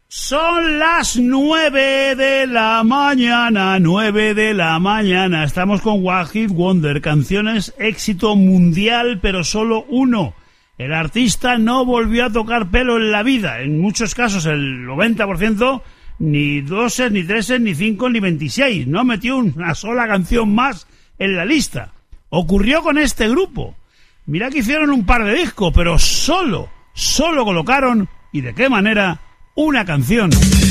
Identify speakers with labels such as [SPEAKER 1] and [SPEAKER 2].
[SPEAKER 1] Son las 9 de la mañana, 9 de la mañana. Estamos con One Hit Wonder, canciones éxito mundial, pero solo uno. El artista no volvió a tocar pelo en la vida. En muchos casos, el 90%, ni 12, ni 13, ni 5, ni 26. No metió una sola canción más en la lista. Ocurrió con este grupo. Mira que hicieron un par de discos, pero solo colocaron, y de qué manera, una canción.